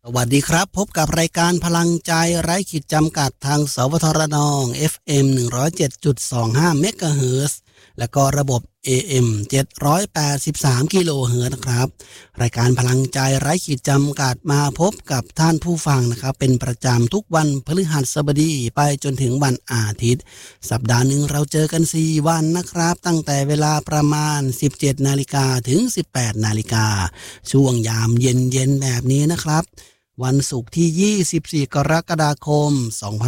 สวัสดีครับพบกับรายการพลังใจไร้ขีดจำกัดทางสวทรนอง FM 107.25 เมกะเฮิรตซ์และก็ระบบ AM 783 กิโลเฮิรตซ์นะครับรายการพลังใจไร้ขีดจำกัดมาพบกับท่านผู้ฟังนะครับเป็นประจำทุกวันพฤหัสบดีไปจนถึงวันอาทิตย์สัปดาห์หนึ่งเราเจอกัน4วันนะครับตั้งแต่เวลาประมาณ 17 นาฬิกาถึง 18 นาฬิกาช่วงยามเย็นๆแบบนี้นะครับวันศุกร์ที่ 24 กรกฎาคม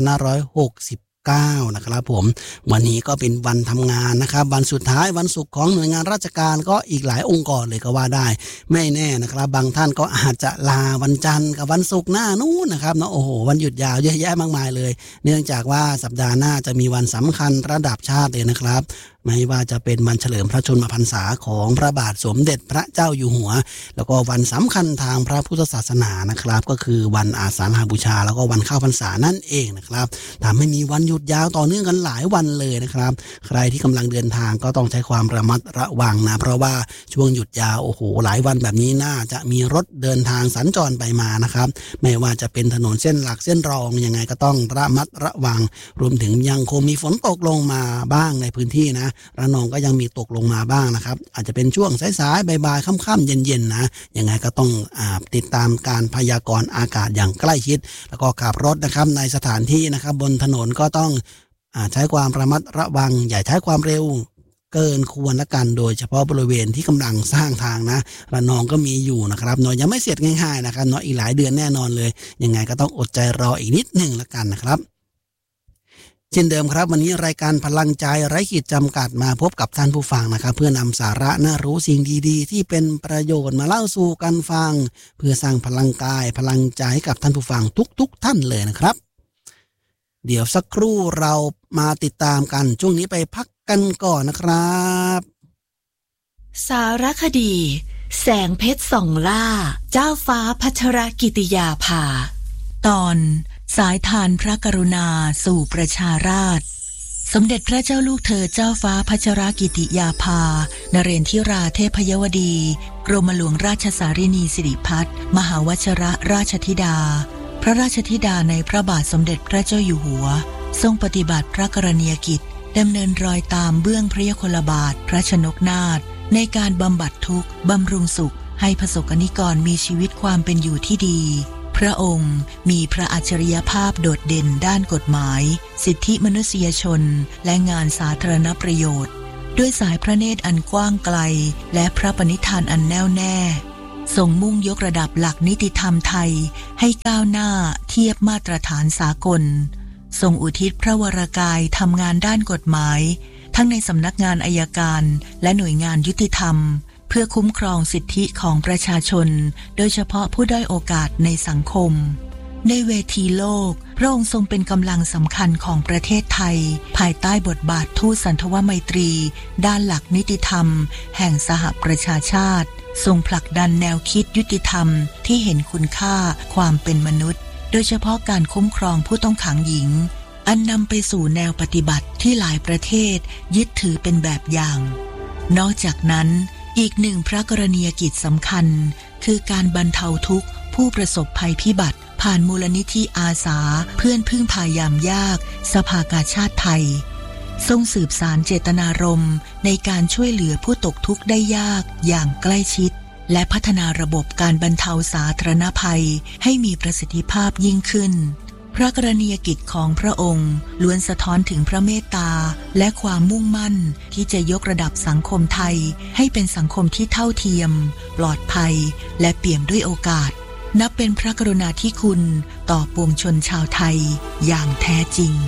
2569 นะครับผมวันนี้ก็เป็นวันทำงานนะครับวันสุดท้ายวันศุกร์ของหน่วยงานราชการก็อีกหลายองค์กรเลยก็ว่าได้ไม่แน่นะครับบางท่านก็อาจจะลาวันจันทร์กับวันศุกร์หน้านู้นนะครับเนาะโอ้โหวันหยุดยาวเยอะแยะมากมายเลยเนื่องจากว่าสัปดาห์หน้าจะมีวันสำคัญระดับชาติเลยนะครับไม่ว่าจะเป็นวันเฉลิมพระชนมพรรษาของพระบาทสมเด็จพระเจ้าอยู่หัวแล้วก็วันสำคัญทางพระพุทธศาสนานะครับก็คือวันอาสาฬหบูชาแล้วก็วันเข้าพรรษานั่นเองนะครับทำให้มีวันหยุดยาวต่อเนื่องกันหลายวันเลยนะครับใครที่กำลังเดินทางก็ต้องใช้ความระมัดระวังนะเพราะว่าช่วงหยุดยาวโอ้โหหลายวันแบบนี้น่าจะมีรถเดินทางสัญจรไปมานะครับไม่ว่าจะเป็นถนนเส้นหลักเส้นรองยังไงก็ต้องระมัดระวังรวมถึงยังคงมีฝนตกลงมาบ้างในพื้นที่นะระนองก็ยังมีตกลงมาบ้างนะครับอาจจะเป็นช่วงสายๆบ่ายๆค่ำๆเย็นๆนะยังไงก็ต้องติดตามการพยากรณ์อากาศอย่างใกล้ชิดแล้วก็ขับรถนะครับในสถานที่นะครับบนถนนก็ต้องใช้ความระมัดระวังอย่าใช้ความเร็วเกินควรละกันโดยเฉพาะบริเวณที่กำลังสร้างทางนะระนองก็มีอยู่นะครับเนาะยังไม่เสร็จง่ายๆนะครับเนาะอีกหลายเดือนแน่นอนเลยยังไงก็ต้องอดใจรออีกนิดหนึ่งละกันนะครับเช่นเดิมครับวันนี้รายการพลังใจไร้ขีดจำกัดมาพบกับท่านผู้ฟังนะครับเพื่อนำสาระน่ารู้สิ่งดีๆที่เป็นประโยชน์มาเล่าสู่กันฟังเพื่อสร้างพลังกายพลังใจให้กับท่านผู้ฟังทุกท่านเลยนะครับเดี๋ยวสักครู่เรามาติดตามกันช่วงนี้ไปพักกันก่อนนะครับสารคดีแสงเพชรส่องล่าเจ้าฟ้าพัชรกิติยาภาตอนสายทานพระกรุณาสู่ประชาราษฎร์สมเด็จพระเจ้าลูกเธอเจ้าฟ้าพัชรกิติยาภานเรนทิราเทพยวดีกรมหลวงราชสารินีสิริพัฒน์มหาวชรราชธิดาพระราชธิดาในพระบาทสมเด็จพระเจ้าอยู่หัวทรงปฏิบัติพระกรณียกิจดำเนินรอยตามเบื้องพระยุคลบาทพระชนกนาถในการบำบัดทุกข์บำรุงสุขให้ประสบกนิกรมีชีวิตความเป็นอยู่ที่ดีพระองค์มีพระอัจฉริยภาพโดดเด่นด้านกฎหมายสิทธิมนุษยชนและงานสาธารณประโยชน์ด้วยสายพระเนตรอันกว้างไกลและพระปณิธานอันแน่วแน่ทรงมุ่งยกระดับหลักนิติธรรมไทยให้ก้าวหน้าเทียบมาตรฐานสากลทรงอุทิศพระวรกายทำงานด้านกฎหมายทั้งในสำนักงานอัยการและหน่วยงานยุติธรรมเพื่อคุ้มครองสิทธิของประชาชนโดยเฉพาะผู้ด้อยโอกาสในสังคมในเวทีโลกพระองค์ทรงเป็นกำลังสำคัญของประเทศไทยภายใต้บทบาททูตสันทวไมตรีด้านหลักนิติธรรมแห่งสหประชาชาติทรงผลักดันแนวคิดยุติธรรมที่เห็นคุณค่าความเป็นมนุษย์โดยเฉพาะการคุ้มครองผู้ต้องขังหญิงอันนำไปสู่แนวปฏิบัติที่หลายประเทศยึดถือเป็นแบบอย่างนอกจากนั้นอีกหนึ่งพระกรณียกิจสำคัญคือการบรรเทาทุกข์ผู้ประสบภัยพิบัติผ่านมูลนิธิอาสาเพื่อนพึ่งพายามยากสภากาชาติไทยทรงสืบสานเจตนารมณ์ในการช่วยเหลือผู้ตกทุกข์ได้ยากอย่างใกล้ชิดและพัฒนาระบบการบรรเทาสาธารณภัยให้มีประสิทธิภาพยิ่งขึ้นพระกรณียกิจของพระองค์ล้วนสะท้อนถึงพระเมตตาและความมุ่งมั่นที่จะยกระดับสังคมไทยให้เป็นสังคมที่เท่าเทียมปลอดภัยและเปี่ยมด้วยโอกาสนับเป็นพระกรุณาธิคุณต่อปวงชนชาวไทยอย่างแท้จริง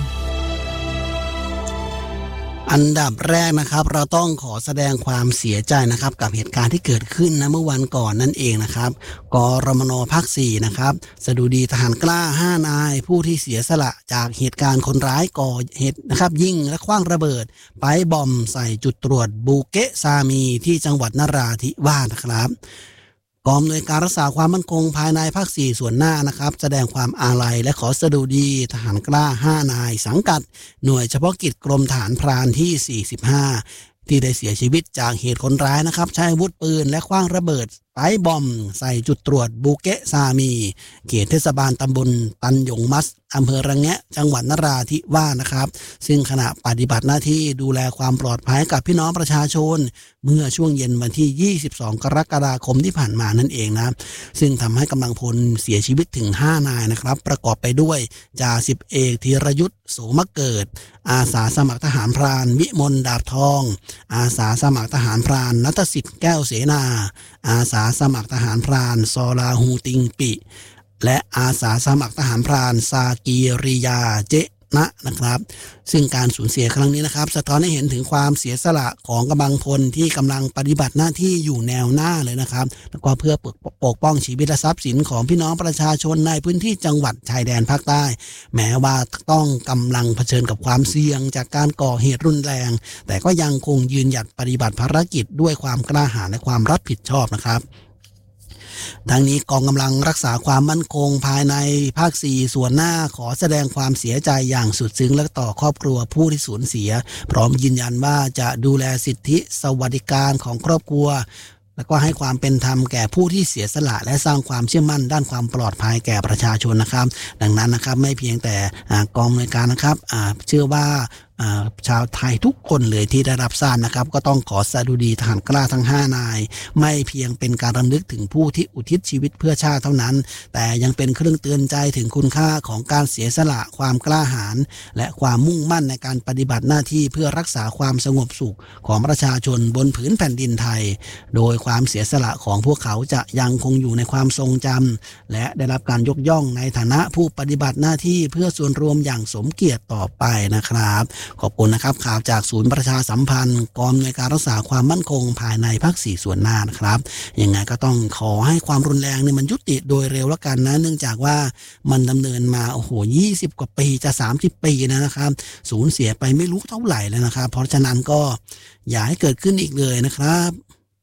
อันดับแรกนะครับเราต้องขอแสดงความเสียใจนะครับกับเหตุการณ์ที่เกิดขึ้นนะเมื่อวันก่อนนั่นเองนะครับกรมน.ภาค 4นะครับสดุดีทหารกล้า5นายผู้ที่เสียสละจากเหตุการณ์คนร้ายก่อเหตุนะครับยิงและขว้างระเบิดไปบอมใส่จุดตรวจบูเกะซามีที่จังหวัดนราธิวาสนะครับกองอำนวยการรักษาความมั่นคงภายในภาค 4ส่วนหน้านะครับแสดงความอาลัยและขอสดุดีทหารกล้า5นายสังกัดหน่วยเฉพาะกิจกรมทหารพรานที่45ที่ได้เสียชีวิตจากเหตุคนร้ายนะครับใช้อาวุธปืนและขว้างระเบิดไปบอมใส่จุดตรวจบูเกะซามีเขตเทศบาลตำบลตันหยงมัสอำเภอระแงะจังหวัดนราธิวาสนะครับซึ่งขณะปฏิบัติหน้าที่ดูแลความปลอดภัยกับพี่น้องประชาชนเมื่อช่วงเย็นวันที่22กรกฎาคมที่ผ่านมานั่นเองนะซึ่งทำให้กำลังพลเสียชีวิตถึง5นายนะครับประกอบไปด้วยจ่าสิบเอกธีรยุทธโสมเกิดอาสาสมัครทหารพรานวิมลดาบทองอาสาสมัครทหารพรานณัฐสิทธิ์แก้วเสนาอาสาสมัครทหารพรานซอลาฮูติงปิและอาสาสมัครทหารพรานซากีริยาเจนะครับซึ่งการสูญเสียครั้งนี้นะครับสะท้อนให้เห็นถึงความเสียสละของกำลังพลที่กำลังปฏิบัติหน้าที่อยู่แนวหน้าเลยนะครับแล้วก็เพื่อปกป้องชีวิตและทรัพย์สินของพี่น้องประชาชนในพื้นที่จังหวัดชายแดนภาคใต้แม้ว่าต้องกำลังเผชิญกับความเสี่ยงจากการก่อเหตุรุนแรงแต่ก็ยังคงยืนหยัดปฏิบัติภารกิจด้วยความกล้าหาญและความรับผิดชอบนะครับทั้งนี้กองกำลังรักษาความมั่นคงภายในภาค4ส่วนหน้าขอแสดงความเสียใจอย่างสุดซึ้งและต่อครอบครัวผู้ที่สูญเสียพร้อมยืนยันว่าจะดูแลสิทธิสวัสดิการของครอบครัวแล้วก็ให้ความเป็นธรรมแก่ผู้ที่เสียสละและสร้างความเชื่อมั่นด้านความปลอดภัยแก่ประชาชนนะครับดังนั้นนะครับไม่เพียงแต่กองอำนวยการนะครับเชื่อว่าชาวไทยทุกคนเลยที่ได้รับทราบนะครับก็ต้องขอสดุดีทหารกล้าทั้ง5นายไม่เพียงเป็นการรำลึกถึงผู้ที่อุทิศชีวิตเพื่อชาติเท่านั้นแต่ยังเป็นเครื่องเตือนใจถึงคุณค่าของการเสียสละความกล้าหาญและความมุ่งมั่นในการปฏิบัติหน้าที่เพื่อรักษาความสงบสุขของประชาชนบนผืนแผ่นดินไทยโดยความเสียสละของพวกเขาจะยังคงอยู่ในความทรงจำและได้รับการยกย่องในฐานะผู้ปฏิบัติหน้าที่เพื่อส่วนรวมอย่างสมเกียรติต่อไปนะครับขอบคุณนะครับข่าวจากศูนย์ประชาสัมพันธ์กองอำนวยการรักษาความมั่นคงภายในภาค4ส่วนหน้านะครับยังไงก็ต้องขอให้ความรุนแรงเนี่ยมันยุติโดยเร็วแล้วกันนะเนื่องจากว่ามันดำเนินมา20กว่าปีจะ30ปีนะครับสูญเสียไปไม่รู้เท่าไหร่แล้วนะครับเพราะฉะนั้นก็อย่าให้เกิดขึ้นอีกเลยนะครับ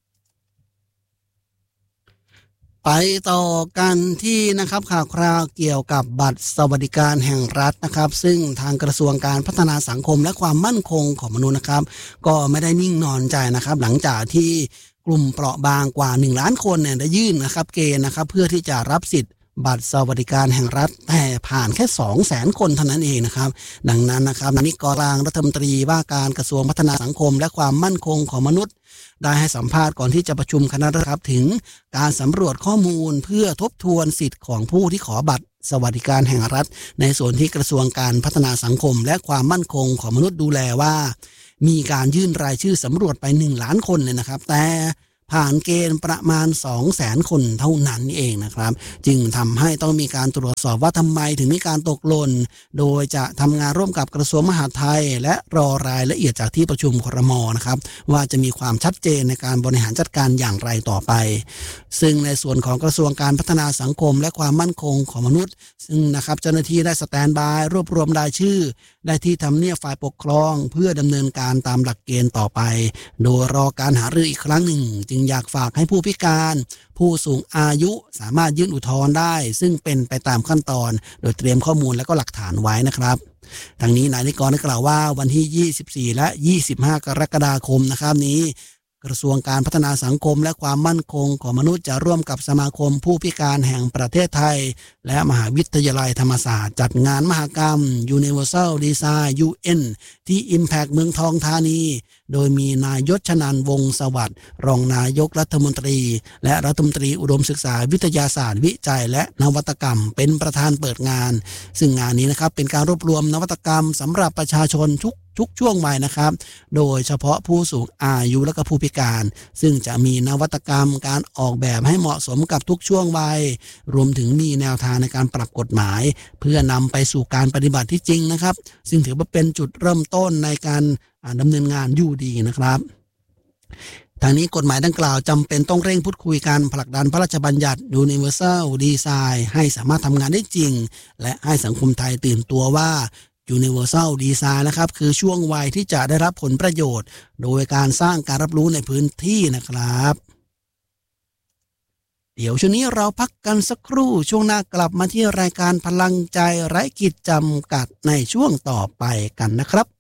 ไปต่อกันที่นะครับข่าวคราวเกี่ยวกับบัตรสวัสดิการแห่งรัฐนะครับซึ่งทางกระทรวงการพัฒนาสังคมและความมั่นคงของมนุษย์นะครับก็ไม่ได้นิ่งนอนใจนะครับหลังจากที่กลุ่มเปราะบางกว่า1ล้านคนเนี่ยได้ยื่นนะครับเกณฑ์นะครับเพื่อที่จะรับสิทธิ์บัตรสวัสดิการแห่งรัฐแต่ผ่านแค่ 200,000 คนเท่านั้นเองนะครับดังนั้นนะครับนายกรางรัฐมนตรีว่าการกระทรวงพัฒนาสังคมและความมั่นคงของมนุษย์ได้ให้สัมภาษณ์ก่อนที่จะประชุมคณะรัฐมนตรีถึงการสำรวจข้อมูลเพื่อทบทวนสิทธิ์ของผู้ที่ขอบัตรสวัสดิการแห่งรัฐในส่วนที่กระทรวงการพัฒนาสังคมและความมั่นคงของมนุษย์ดูแลว่ามีการยื่นรายชื่อสำรวจไป1ล้านคนเลยนะครับแต่ผ่านเกณฑ์ประมาณ 200,000 คนเท่านั้นเองนะครับจึงทำให้ต้องมีการตรวจสอบว่าทำไมถึงมีการตกหล่นโดยจะทำงานร่วมกับกระทรวงมหาดไทยและรอรายละเอียดจากที่ประชุมครม.นะครับว่าจะมีความชัดเจนในการบริหารจัดการอย่างไรต่อไปซึ่งในส่วนของกระทรวงการพัฒนาสังคมและความมั่นคงของมนุษย์ซึ่งนะครับเจ้าหน้าที่ได้สแตนบายรวบรวมรายชื่อได้ที่ทำเนียบฝ่ายปกครองเพื่อดำเนินการตามหลักเกณฑ์ต่อไปโดยรอการหารืออีกครั้งหนึ่งจึงอยากฝากให้ผู้พิการผู้สูงอายุสามารถยื่นอุทธรณ์ได้ซึ่งเป็นไปตามขั้นตอนโดยเตรียมข้อมูลและก็หลักฐานไว้นะครับทางนี้นายนิกรได้กล่าวว่าวันที่24และ25กรกฎาคมนะครับนี้กระทรวงการพัฒนาสังคมและความมั่นคงของมนุษย์จะร่วมกับสมาคมผู้พิการแห่งประเทศไทยและมหาวิทยาลัยธรรมศาสตร์จัดงานมหกรรม Universal Design UN ที่ Impact เมืองทองธานีโดยมีนายยศชนันท์วงศ์สวัสดิ์รองนายกรัฐมนตรีและรัฐมนตรีอุดมศึกษาวิทยาศาสตร์วิจัยและนวัตกรรมเป็นประธานเปิดงานซึ่งงานนี้นะครับเป็นการรวบรวมนวัตกรรมสำหรับประชาชนทุกช่วงวัยนะครับโดยเฉพาะผู้สูงอายุและก็ผู้พิการซึ่งจะมีนวัตกรรมการออกแบบให้เหมาะสมกับทุกช่วงวัยรวมถึงมีแนวทางในการปรับกฎหมายเพื่อนำไปสู่การปฏิบัติที่จริงนะครับซึ่งถือว่าเป็นจุดเริ่มต้นในการดำเนินงานอยู่ดีนะครับทางนี้กฎหมายดังกล่าวจำเป็นต้องเร่งพูดคุยกันผลักดันพระราชบัญญัติ Universal Design ให้สามารถทำงานได้จริงและให้สังคมไทยตื่นตัวว่าUniversal Design นะครับคือช่วงวัยที่จะได้รับผลประโยชน์โดยการสร้างการรับรู้ในพื้นที่นะครับเดี๋ยวช่วงนี้เราพักกันสักครู่ช่วงหน้ากลับมาที่รายการพลังใจไร้ขีดจำกัดในช่วงต่อไปกันนะครับ